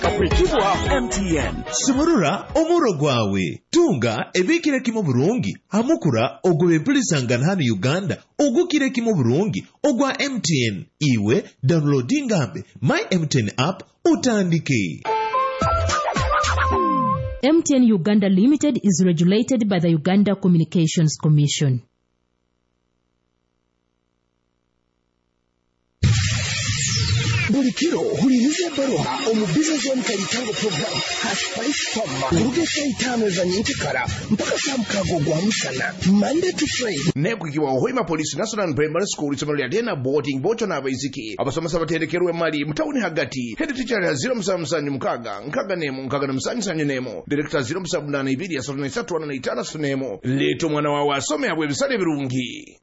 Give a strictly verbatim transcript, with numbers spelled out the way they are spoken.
Kapwekibwa M T N. Simurura omuro gwawe. Tunga ebikire kimo burungi. Hamukura ogwe mpulisangana hano Uganda. Ogukire kimo burungi. Ogwa M T N. Iwe downloading ngambe My M T N app utandike. M T N Uganda Limited is regulated by the Uganda Communications Commission. Bulikiro hulirize baroha omu business one kalitango program hashipaisi fama kuruge saitano za nyitikara mpaka samkago gwa msana Monday to Friday nebukiwa hoima police national primary school isomero lya dena boarding bocho na abaiziki abasomesa batendekerwe mali mutawuni hagati head teacher ya zero musanyu mukaga nkaga nemo nkaga na musanyu sanyu nemo director zero musanyu ibiri ya sotone satu wana na itana sunemo leto mwana wawa asome abwe bisale birungi.